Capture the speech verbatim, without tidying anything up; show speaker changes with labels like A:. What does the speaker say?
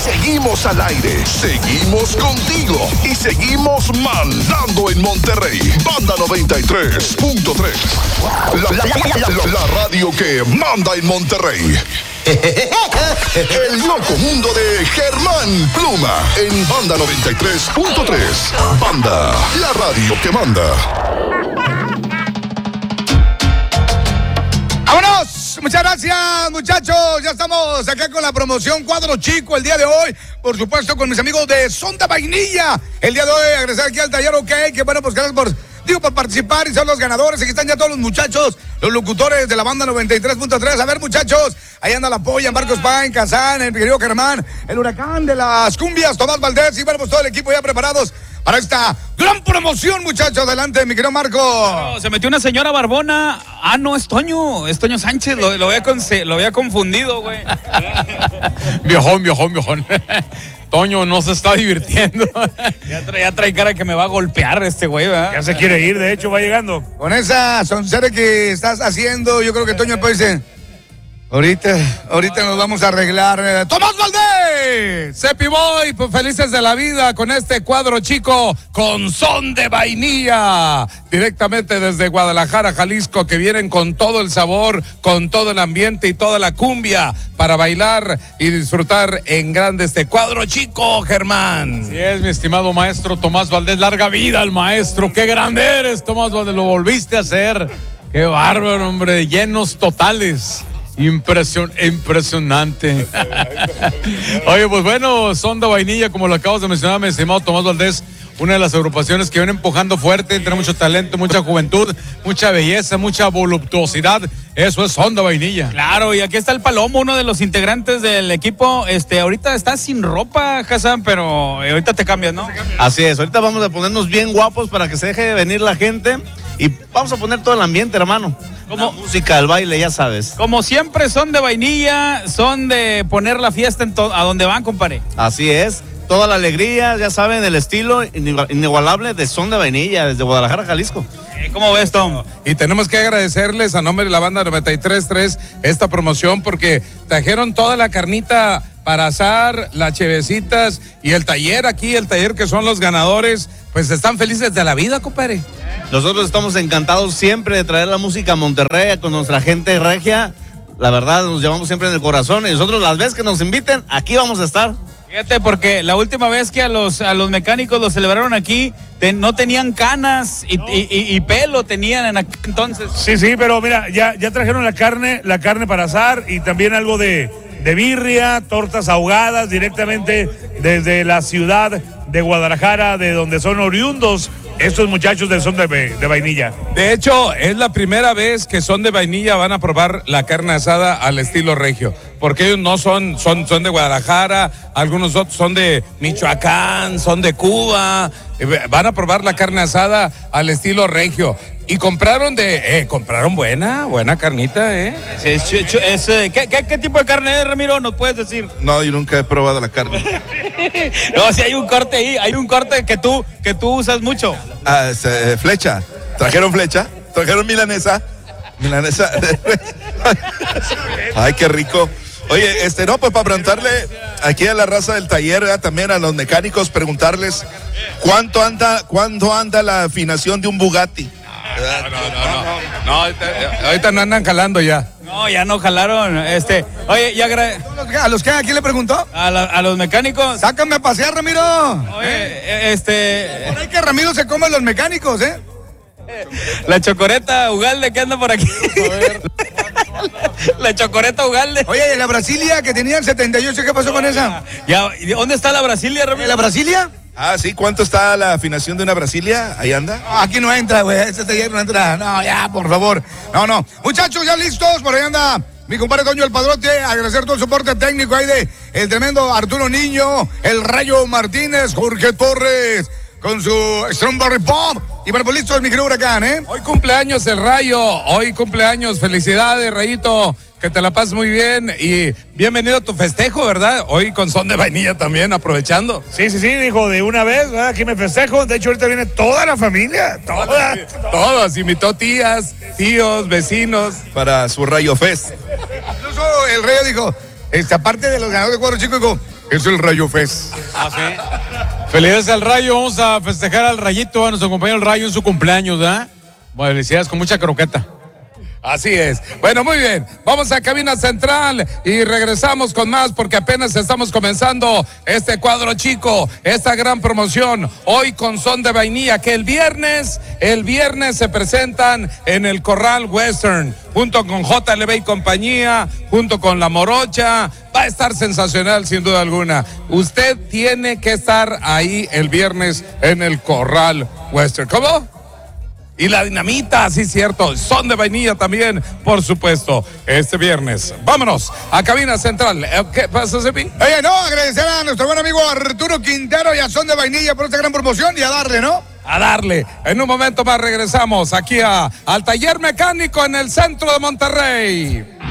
A: Seguimos al aire, seguimos contigo y seguimos mandando en Monterrey. Banda noventa y tres punto tres. La, la, la, la, la radio que manda en Monterrey. El loco mundo de Germán Pluma en Banda noventa y tres punto tres. Banda, la radio que manda.
B: ¡Vámonos! Muchas gracias, muchachos. Ya estamos acá con la promoción Cuadro Chico el día de hoy. Por supuesto, con mis amigos de Son de Vainilla. El día de hoy, agradecer aquí al taller OK. Que bueno, pues gracias por, digo, por participar y ser los ganadores. Aquí están ya todos los muchachos, los locutores de la Banda noventa y tres punto tres. A ver, muchachos, ahí anda la polla, Marcos Pain, Kazán, el querido Germán, el huracán de las cumbias, Tomás Valdés. Y bueno, pues todo el equipo ya preparados para esta gran promoción, muchachos. Adelante, mi querido Marco.
C: No, se metió una señora barbona. Ah, no, es Toño. Es Toño Sánchez. Lo, lo, había, con, lo había confundido, güey.
D: Viejón, viejón, viejón. Toño no se está divirtiendo.
C: Ya trae, ya trae cara que me va a golpear este güey, ¿verdad?
E: Ya se quiere ir, de hecho, va llegando.
B: Con esa soncera que estás haciendo, yo creo que Toño después dice: Ahorita, ahorita nos vamos a arreglar. ¡Tomás Valdés!
D: Cepi Boy, pues felices de la vida con este Cuadro Chico con Son de Vainilla. Directamente desde Guadalajara, Jalisco, que vienen con todo el sabor, con todo el ambiente y toda la cumbia para bailar y disfrutar en grande este Cuadro Chico, Germán.
F: Sí es, mi estimado maestro Tomás Valdés. Larga vida al maestro. ¡Qué grande eres, Tomás Valdés! Lo volviste a hacer. ¡Qué bárbaro, hombre! Llenos totales. Impresion, impresionante. Oye, pues bueno, Son de Vainilla, como lo acabas de mencionar, mi estimado Tomás Valdés, una de las agrupaciones que viene empujando fuerte, entre mucho talento, mucha juventud, mucha belleza, mucha voluptuosidad. Eso es Son de Vainilla.
C: Claro, y aquí está el Palomo, uno de los integrantes del equipo. Este, ahorita está sin ropa, Hassan, pero ahorita te cambias, ¿no?
G: Así es, ahorita vamos a ponernos bien guapos para que se deje de venir la gente y vamos a poner todo el ambiente, hermano. Como la música, el baile, ya sabes.
C: Como siempre, Son de Vainilla, son de poner la fiesta en to- a donde van, compadre.
G: Así es, toda la alegría, ya saben, el estilo inigualable de Son de Vainilla, desde Guadalajara, Jalisco.
C: ¿Cómo ves, Tom?
D: Y tenemos que agradecerles a nombre de la Banda noventa y tres punto tres esta promoción porque trajeron toda la carnita para asar, las chevecitas y el taller aquí, el taller que son los ganadores, pues están felices de la vida, compadre.
G: Nosotros estamos encantados siempre de traer la música a Monterrey con nuestra gente regia. La verdad, nos llevamos siempre en el corazón y nosotros las veces que nos inviten, aquí vamos a estar.
C: Fíjate, porque la última vez que a los, a los mecánicos los celebraron aquí, te, no tenían canas y, no. y, y, y pelo tenían en aquel entonces.
E: Sí, sí, pero mira, ya, ya trajeron la carne, la carne para asar y también algo de, de birria, tortas ahogadas directamente desde la ciudad de Guadalajara, de donde son oriundos estos muchachos de Son de, de Vainilla.
D: De hecho, es la primera vez que Son de Vainilla van a probar la carne asada al estilo regio, porque ellos no son, son, son de Guadalajara, algunos otros son de Michoacán, son de Cuba, van a probar la carne asada al estilo regio. Y compraron de, eh, compraron buena, buena carnita, ¿eh?
C: Es, es, es, ¿qué, qué, ¿Qué tipo de carne es, Ramiro? ¿Nos puedes decir?
A: No, yo nunca he probado la carne.
C: No, si hay un corte ahí, hay un corte que tú, que tú usas mucho.
A: Ah, es, eh, flecha. Trajeron flecha, trajeron milanesa. Milanesa. Ay, qué rico. Oye, este, no, pues para preguntarle aquí a la raza del taller, ¿verdad? También a los mecánicos, preguntarles cuánto anda, cuánto anda la afinación de un Bugatti.
D: No, no, no, no, no, ahorita, ahorita no andan jalando ya.
C: No, ya no jalaron, este, oye, ya agra...
B: ¿A los que? ¿A quién le preguntó?
C: A, la, a los mecánicos.
B: Sácame a pasear, Ramiro.
C: Oye, ¿Eh? este...
B: Por ahí que Ramiro se come a los mecánicos, ¿eh?
C: La chocoreta Ugalde que anda por aquí. La chocoreta Ugalde.
B: Oye, ¿y la Brasilia que tenía el setenta y ocho, qué pasó con esa?
C: Ya, ¿dónde está la Brasilia, Ramiro?
B: ¿La Brasilia?
A: Ah, sí, ¿cuánto está la afinación de una Brasilia? ¿Ahí anda?
B: No, aquí no entra, güey, este taller no entra. No, ya, por favor. No, no. Muchachos, ya listos, por ahí anda mi compadre Toño el Padrote. Agradecer todo el soporte técnico ahí de el tremendo Arturo Niño, el Rayo Martínez, Jorge Torres, con su Strawberry Pop. Y bueno, pues listos, mi querido Huracán, ¿eh?
D: Hoy cumpleaños el Rayo, hoy cumpleaños, felicidades, Rayito. Que te la pases muy bien y bienvenido a tu festejo, ¿verdad? Hoy con Son de Vainilla también, aprovechando.
E: Sí, sí, sí, dijo, de una vez, ¿verdad? Aquí me festejo. De hecho, ahorita viene toda la familia, toda.
D: Todos, invitó tías, tíos, vecinos.
A: Para su Rayo Fest.
B: Incluso el Rayo dijo, esta parte de los ganadores de Cuadro Chico, dijo, Es el Rayo Fest.
F: Ah, sí. Felicidades al Rayo, vamos a festejar al Rayito, a nuestro compañero el Rayo en su cumpleaños, ¿verdad? Bueno, felicidades con mucha croqueta.
D: Así es. Bueno, muy bien. Vamos a cabina central y regresamos con más porque apenas estamos comenzando este cuadro chico, esta gran promoción. Hoy con Son de Vainilla, que el viernes, el viernes se presentan en el Corral Western, junto con J L B y compañía, junto con La Morocha. Va a estar sensacional sin duda alguna. Usted tiene que estar ahí el viernes en el Corral Western. ¿Cómo? Y la Dinamita, sí, cierto. Son de Vainilla también, por supuesto, este viernes. Vámonos a cabina central. ¿Qué pasa, Cepi?
B: Oye, no, agradecer a nuestro buen amigo Arturo Quintero y a Son de Vainilla por esta gran promoción y a darle, ¿no?
D: A darle. En un momento más regresamos aquí a, al Taller Mecánico en el centro de Monterrey.